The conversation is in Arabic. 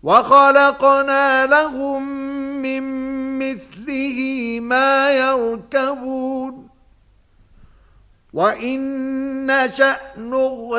وخلقنا لهم من مثله ما يركبون وإن نشأ نغرق